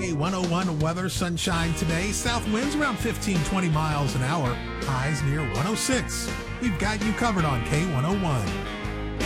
K101 weather, sunshine today. South winds around 15-20 miles an hour. Highs near 106. We've got you covered on K101.